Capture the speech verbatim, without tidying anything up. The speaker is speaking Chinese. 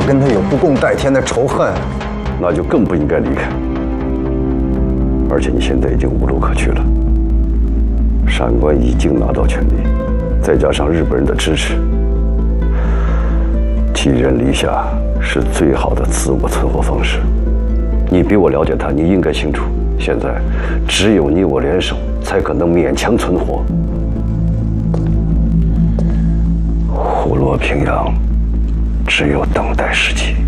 跟他有不共戴天的仇恨， 那就更不应该离开。而且你现在已经无路可去了，闪关已经拿到权力，再加上日本人的支持，寄人篱下是最好的自我存活方式。你比我了解他，你应该清楚，现在只有你我联手，才可能勉强存活。虎落平阳，只有等待时机。